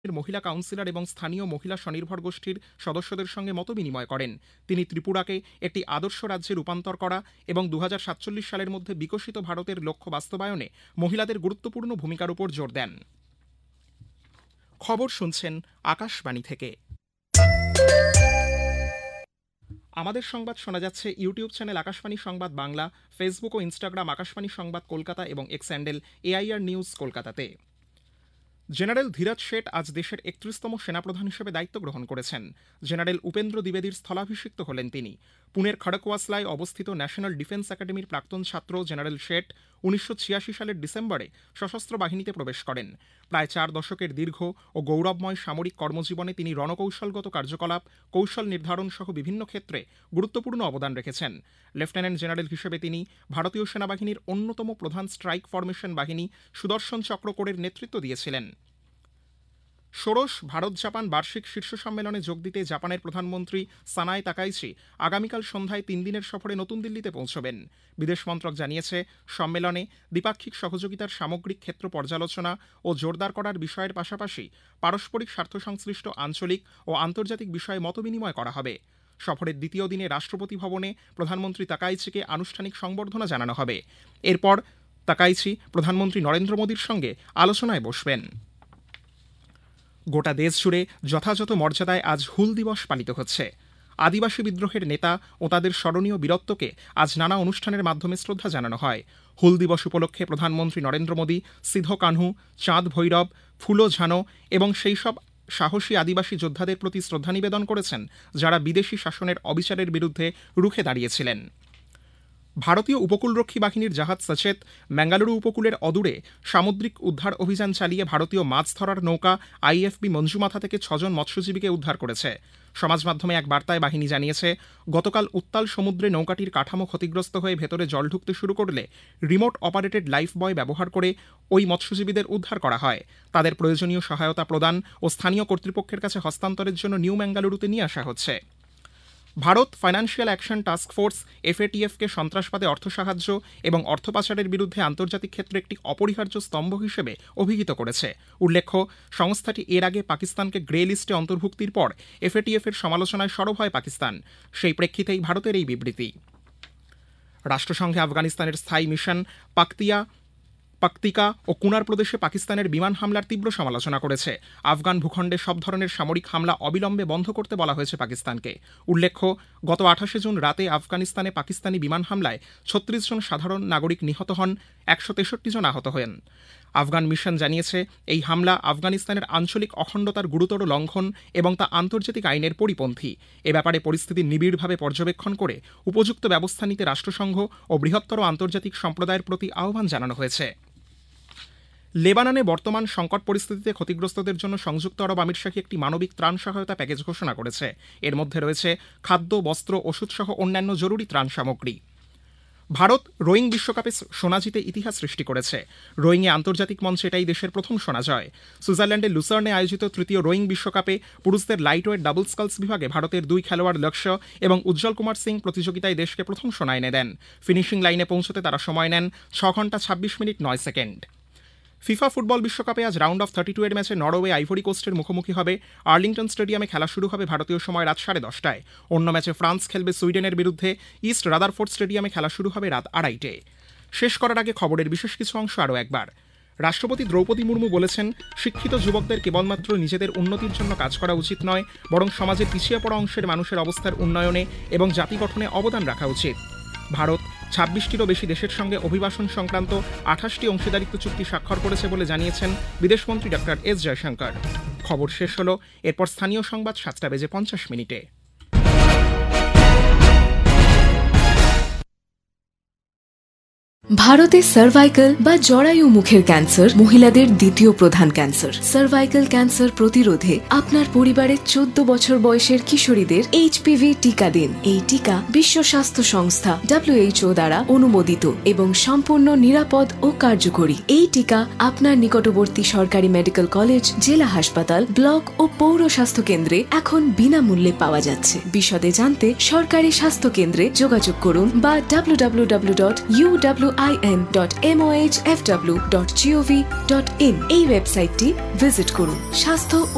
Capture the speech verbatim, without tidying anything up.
মহিলা কাউন্সিলর এবং স্থানীয় মহিলা স্বনির্ভর গোষ্ঠীর সদস্যদের সঙ্গে মতবিনিময় করেন। তিনি ত্রিপুরাকে একটি আদর্শ রাজ্যে রূপান্তর করা এবং দু হাজার সাতচল্লিশ সালের মধ্যে বিকশিত ভারতের লক্ষ্য বাস্তবায়নে মহিলাদের গুরুত্বপূর্ণ ভূমিকার উপর জোর দেন। খবর শুনছেন আকাশবাণী থেকে। আমাদের সংবাদ শোনা যাচ্ছে ইউটিউব চ্যানেল আকাশবাণী সংবাদ বাংলা, ফেসবুক ও ইনস্টাগ্রাম আকাশবাণী সংবাদ কলকাতা এবং এক্স হ্যান্ডেল এআইআর নিউজ কলকাতাতে। জেনারেল ধীরজ শেঠ আজ দেশের একত্রিশতম সেনাপ্রধান হিসেবে দায়িত্ব গ্রহণ করেছেন। জেনারেল উপেন্দ্র দ্বিবেদীর স্থলাভিষিক্ত হলেন তিনি। পুনের খড়গওয়াসলায় অবস্থিত ন্যাশনাল ডিফেন্স একাডেমির প্রাক্তন ছাত্র জেনারেল শেঠ উনিশশো ছিয়াশি সালের ডিসেম্বরে সশস্ত্র বাহিনীতে প্রবেশ করেন। প্রায় চার দশকের দীর্ঘ ও গৌরবময় সামরিক কর্মজীবনে তিনি রণকৌশলগত কার্যকলাপ, কৌশল নির্ধারণ সহ বিভিন্ন ক্ষেত্রে গুরুত্বপূর্ণ অবদান রেখেছেন। লেফটেন্যান্ট জেনারেল হিসেবে তিনি ভারতীয় সেনাবাহিনীর অন্যতম প্রধান স্ট্রাইক ফরমেশন বাহিনী সুদর্শন চক্র কোরের নেতৃত্ব দিয়েছিলেন। ষোড়শ ভারত জাপান বার্ষিক শীর্ষ সম্মেলনে যোগ দিতে জাপানের প্রধানমন্ত্রী সানাই তাকাইচি আগামীকাল সন্ধ্যায় তিন দিনের সফরে নতুন দিল্লিতে পৌঁছবেন। বিদেশ মন্ত্রক জানিয়েছে, সম্মেলনে দ্বিপাক্ষিক সহযোগিতার সামগ্রিক ক্ষেত্র পর্যালোচনা ও জোরদার করার বিষয়ের পাশাপাশি পারস্পরিক স্বার্থ সংশ্লিষ্ট আঞ্চলিক ও আন্তর্জাতিক বিষয়ে মতবিনিময় করা হবে। সফরের দ্বিতীয় দিনে রাষ্ট্রপতি ভবনে প্রধানমন্ত্রী তাকাইচিকে আনুষ্ঠানিক সংবর্ধনা জানানো হবে। এরপর তাকাইচি প্রধানমন্ত্রী নরেন্দ্র মোদীর সঙ্গে আলোচনায় বসবেন। গোটা দেশ জুড়ে যথাযথ মর্যাদায় আজ হুল দিবস পালিত হচ্ছে। আদিবাসী বিদ্রোহের নেতা ও তাদের স্মরণীয় বীরত্বকে আজ নানা অনুষ্ঠানের মাধ্যমে শ্রদ্ধা জানানো হয়। হুল দিবস উপলক্ষে প্রধানমন্ত্রী নরেন্দ্র মোদী সিধো কানহু, চাঁদ ভৈরব, ফুলো ঝানো এবং সেই সব সাহসী আদিবাসী যোদ্ধাদের প্রতি শ্রদ্ধা নিবেদন করেছেন যারা বিদেশি শাসনের অবিচারের বিরুদ্ধে রুখে দাঁড়িয়েছিলেন। ভারতীয় উপকূলরক্ষী বাহিনীর জাহাজ সচেত ম্যাঙ্গালুরু উপকূলের অদূরে সামুদ্রিক উদ্ধার অভিযান চালিয়ে ভারতীয় মাছ ধরার নৌকা আইএফবি মঞ্জুমাথা থেকে ছজন মৎস্যজীবীকে উদ্ধার করেছে। সমাজ মাধ্যমে এক বার্তায় বাহিনী জানিয়েছে, গতকাল উত্তাল সমুদ্রে নৌকাটির কাঠামো ক্ষতিগ্রস্ত হয়ে ভেতরে জল ঢুকতে শুরু করলে রিমোট অপারেটেড লাইফ বয় ব্যবহার করে ওই মৎস্যজীবীদের উদ্ধার করা হয়। তাদের প্রয়োজনীয় সহায়তা প্রদান ও স্থানীয় কর্তৃপক্ষের কাছে হস্তান্তরের জন্য নিউ ম্যাঙ্গালুরুতে নিয়ে আসা হচ্ছে। Bharat financial action task force এফএটিএফকে সন্ত্রাসবাদে অর্থ সাহায্য এবং অর্থ পাচারের বিরুদ্ধে আন্তর্জাতিক ক্ষেত্রে একটি অপরিহার্য স্তম্ভ হিসেবে অভিহিত করেছে। উল্লেখ্য, সংস্থাটি এর আগে পাকিস্তানকে গ্রে লিস্টে অন্তর্ভুক্তির পর এফএটিএফ এর সমালোচনায় সরব হয় পাকিস্তান। সেই প্রেক্ষিতেই ভারতের এই বিবৃতি। রাষ্ট্রসংঘে আফগানিস্তানের স্থায়ী মিশন পাকতিয়া পাকতিকা ও কুনার প্রদেশে পাকিস্তানের বিমান হামলার তীব্র সমালোচনা করেছে। আফগান ভূখণ্ডে সব ধরনের সামরিক হামলা অবিলম্বে বন্ধ করতে বলা হয়েছে পাকিস্তানকে। উল্লেখ্য, গত আঠাশে জুন রাতে আফগানিস্তানে পাকিস্তানি বিমান হামলায় ছত্রিশ জন সাধারণ নাগরিক নিহত হন, একশো তেষট্টি জন আহত হন। আফগান মিশন জানিয়েছে, এই হামলা আফগানিস্তানের আঞ্চলিক অখণ্ডতার গুরুতর লঙ্ঘন এবং তা আন্তর্জাতিক আইনের পরিপন্থী। এ ব্যাপারে পরিস্থিতি নিবিড়ভাবে পর্যবেক্ষণ করে উপযুক্ত ব্যবস্থা নিতে রাষ্ট্রসংঘ ও বৃহত্তর আন্তর্জাতিক সম্প্রদায়ের প্রতি আহ্বান জানানো হয়েছে। লেবাননে বর্তমান সংকট পরিস্থিতিতে ক্ষতিগ্রস্তদের জন্য সংযুক্ত আরব আমিরশাহী একটি মানবিক ত্রাণ সহায়তা প্যাকেজ ঘোষণা করেছে। এর মধ্যে রয়েছে খাদ্য, বস্ত্র, ওষুধ সহ অন্যান্য জরুরি ত্রাণ সামগ্রী। ভারত রোয়িং বিশ্বকাপে সোনা জিতে ইতিহাস সৃষ্টি করেছে। রোয়িংয়ে আন্তর্জাতিক মঞ্চে এটাই দেশের প্রথম সোনা জয়। সুইজারল্যান্ডের লুসার্নে আয়োজিত তৃতীয় রোয়িং বিশ্বকাপে পুরুষদের লাইটওয়েট ডাবল স্কালস বিভাগে ভারতের দুই খেলোয়াড় লক্ষ্য এবং উজ্জ্বল কুমার সিং প্রতিযোগিতায় দেশকে প্রথম সোনা এনে দেন। ফিনিশিং লাইনে পৌঁছতে তারা সময় নেন ছ ঘন্টা ছাব্বিশ মিনিট নয় সেকেন্ড। ফিফা ফুটবল বিশ্বকাপে আজ রাউন্ড অফ থার্টি টু এর ম্যাচে নরওয়ে আইভরি কোস্টের মুখোমুখি হবে। আর্লিংটন স্টেডিয়ামে খেলা শুরু হবে ভারতীয় সময় রাত সাড়ে দশটায়। অন্য ম্যাচে ফ্রান্স খেলবে সুইডেনের বিরুদ্ধে। ইস্ট রাদারফোর্ড স্টেডিয়ামে খেলা শুরু হবে রাত আড়াইটে। শেষ করার আগে খবরের বিশেষ কিছু অংশ আরও একবার। রাষ্ট্রপতি দ্রৌপদী মুর্মু বলেছেন, শিক্ষিত যুবকদের কেবলমাত্র নিজেদের উন্নতির জন্য কাজ করা উচিত নয়, বরং সমাজের পিছিয়ে পড়া অংশের মানুষের অবস্থার উন্নয়নে এবং জাতি গঠনে অবদান রাখা উচিত। ভারত ছাব্বিশটিরও বেশি দেশের সঙ্গে অভিবাসন সংক্রান্ত আঠাশটি অংশীদারিত্ব চুক্তি স্বাক্ষর করেছে বলে জানিয়েছেন বিদেশমন্ত্রী ডক্টর এস জয়শঙ্কর। খবর শেষ হল। এরপর স্থানীয় সংবাদ সাতটা বেজে পঞ্চাশ মিনিটে। ভারতে সার্ভাইকাল বা জরায়ু মুখের ক্যান্সার মহিলাদের দ্বিতীয় প্রধান ক্যান্সার। সার্ভাইকাল ক্যান্সার প্রতিরোধে আপনার পরিবারের চোদ্দ বছর বয়সের কিশোরীদের এইচপিভি টিকা দিন। এই টিকা বিশ্ব স্বাস্থ্য সংস্থা ডব্লিউএইচও দ্বারা অনুমোদিত এবং সম্পূর্ণ নিরাপদ ও কার্যকরী। এই টিকা আপনার নিকটবর্তী সরকারি মেডিকেল কলেজ, জেলা হাসপাতাল, ব্লক ও পৌর স্বাস্থ্য কেন্দ্রে এখন বিনামূল্যে পাওয়া যাচ্ছে। বিশদে জানতে সরকারি স্বাস্থ্য কেন্দ্রে যোগাযোগ করুন বা W W W dot U W I N dot M O H F W dot G O V dot in এই ওয়েবসাইটটি ভিজিট করুন। স্বাস্থ্য